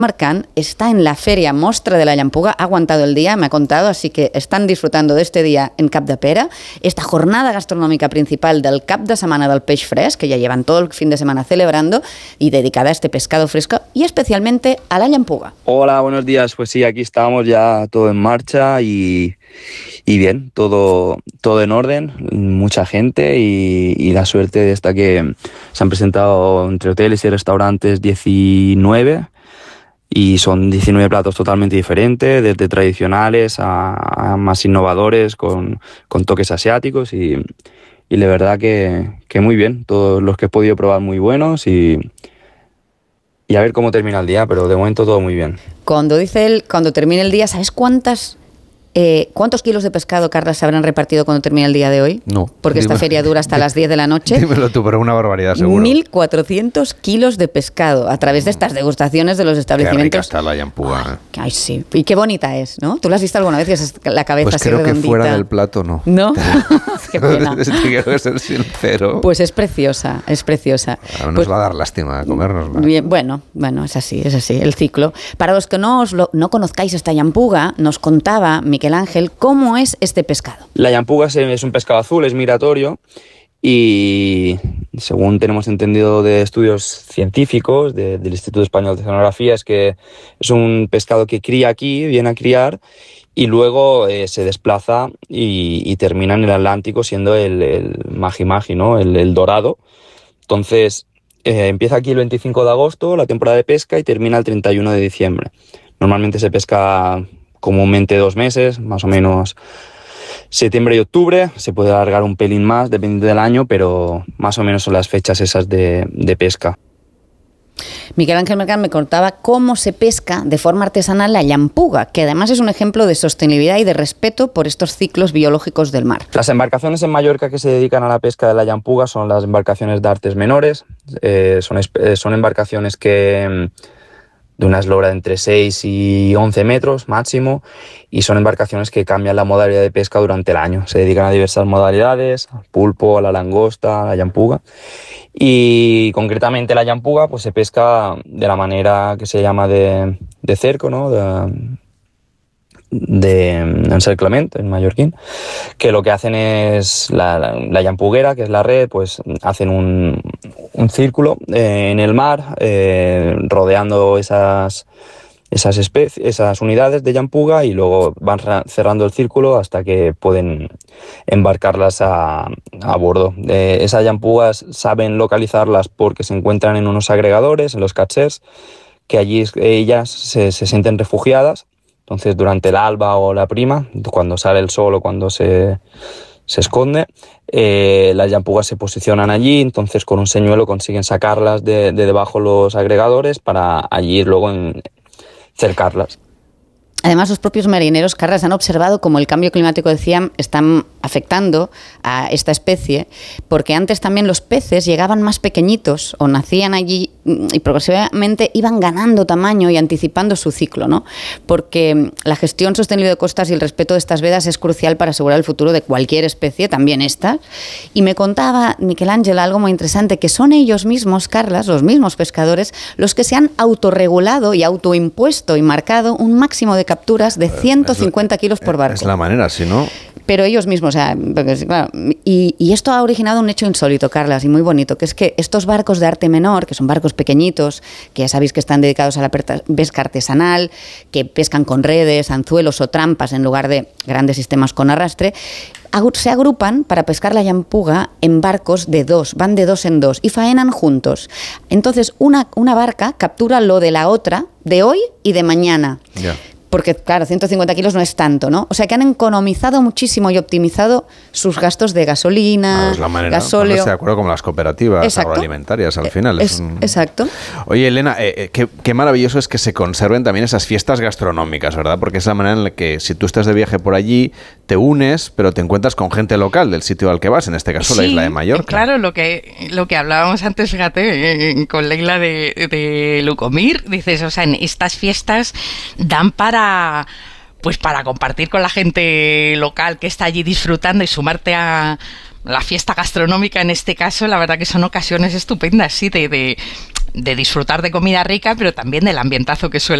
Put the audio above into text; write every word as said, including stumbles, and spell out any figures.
Mercant está en la feria Mostra de la Llampuga, ha aguantado el día, me ha contado, así que están disfrutando de este día en Capdepera, esta jornada gastronómica principal del Cap de Semana del Peix Fresc, que ya llevan todo el fin de semana celebrando, y dedicada a este pescado fresco y especialmente a la llampuga. Hola, buenos días. Pues sí, aquí estamos ya todo en marcha y, y bien, todo, todo en orden, mucha gente y, y la suerte de esta que se han presentado entre hoteles y restaurantes diecinueve. Y son diecinueve platos totalmente diferentes, desde tradicionales a, a más innovadores, con, con toques asiáticos y, y la verdad que, que muy bien. Todos los que he podido probar muy buenos y, y a ver cómo termina el día, pero de momento todo muy bien. Cuando dice él, cuando termine el día, ¿sabes cuántas... Eh, ¿Cuántos kilos de pescado, Carlas, se habrán repartido cuando termine el día de hoy? No. Porque esta Dime, feria dura hasta las diez de la noche. Dímelo tú, pero una barbaridad seguro. mil cuatrocientos kilos de pescado a través de estas degustaciones de los establecimientos. Qué rica está la llampuga. Ay, ay, sí. Y qué bonita es, ¿no? ¿Tú la has visto alguna vez? Que es la cabeza pues así creo redondita. Que fuera del plato no. ¿No? Qué pena. Quiero ser sincero. Pues es preciosa, es preciosa. A nos pues, va a dar lástima comérnosla. Bien, bueno, bueno, es así, es así, el ciclo. Para los que no, os lo, no conozcáis esta llampuga, nos contaba Miquel Ángel cómo ¿Cómo es este pescado? La llampuga es un pescado azul, es migratorio y según tenemos entendido de estudios científicos de, del Instituto Español de Oceanografía es que es un pescado que cría aquí, viene a criar y luego eh, se desplaza y, y termina en el Atlántico siendo el, el magi-magi, ¿no? el, el dorado. Entonces eh, empieza aquí el veinticinco de agosto la temporada de pesca y termina el treinta y uno de diciembre. Normalmente se pesca comúnmente dos meses, más o menos septiembre y octubre, se puede alargar un pelín más dependiendo del año, pero más o menos son las fechas esas de, de pesca. Miquel Ángel Mercant me contaba cómo se pesca de forma artesanal la llampuga, que además es un ejemplo de sostenibilidad y de respeto por estos ciclos biológicos del mar. Las embarcaciones en Mallorca que se dedican a la pesca de la llampuga son las embarcaciones de artes menores, eh, son, son embarcaciones que... de una eslora de entre seis y once metros máximo y son embarcaciones que cambian la modalidad de pesca durante el año. Se dedican a diversas modalidades, al pulpo, a la langosta, a la llampuga y concretamente la llampuga pues se pesca de la manera que se llama de, de cerco, ¿no? de, de encirclament en mallorquín, que lo que hacen es la, la, la llampuguera, que es la red, pues hacen un, un círculo eh, en el mar eh, rodeando esas esas especies, esas unidades de llampuga y luego van cerrando el círculo hasta que pueden embarcarlas a, a bordo. Eh, esas llampugas saben localizarlas porque se encuentran en unos agregadores, en los cachers, que allí ellas se, se sienten refugiadas. Entonces, durante el alba o la prima, cuando sale el sol o cuando se, se esconde, eh, las llampugas se posicionan allí, entonces con un señuelo consiguen sacarlas de, de debajo los agregadores para allí luego en, cercarlas. Además, los propios marineros, Carlas, han observado cómo el cambio climático, decían, están afectando a esta especie, porque antes también los peces llegaban más pequeñitos o nacían allí y progresivamente iban ganando tamaño y anticipando su ciclo, ¿no? Porque la gestión sostenible de costas y el respeto de estas vedas es crucial para asegurar el futuro de cualquier especie, también esta. Y me contaba Miquel Ángel algo muy interesante, que son ellos mismos, Carlas, los mismos pescadores, los que se han autorregulado y autoimpuesto y marcado un máximo de capturas de ciento cincuenta kilos por barco. Es la manera, si no... Pero ellos mismos, o sea, porque, claro, y, y esto ha originado un hecho insólito, Carlas, y muy bonito, que es que estos barcos de arte menor, que son barcos pequeñitos, que ya sabéis que están dedicados a la pesca artesanal, que pescan con redes, anzuelos o trampas en lugar de grandes sistemas con arrastre, se agrupan para pescar la llampuga en barcos de dos, van de dos en dos y faenan juntos. Entonces, una, una barca captura lo de la otra, de hoy y de mañana. Yeah. Porque, claro, ciento cincuenta kilos no es tanto, ¿no? O sea, que han economizado muchísimo y optimizado sus gastos de gasolina, no, es la manera, gasóleo. Ponerse de acuerdo con las cooperativas Exacto. agroalimentarias al final. Es, es un... Exacto. Oye, Elena, eh, eh, qué, qué maravilloso es que se conserven también esas fiestas gastronómicas, ¿verdad? Porque es la manera en la que si tú estás de viaje por allí, te unes, pero te encuentras con gente local del sitio al que vas, en este caso sí, la isla de Mallorca. Claro, lo que, lo que hablábamos antes, fíjate, eh, con Leila de, de Lucomir, dices, o sea, en estas fiestas dan para... pues para compartir con la gente local que está allí disfrutando y sumarte a la fiesta gastronómica en este caso, la verdad que son ocasiones estupendas, sí, de, de, de disfrutar de comida rica, pero también del ambientazo que suele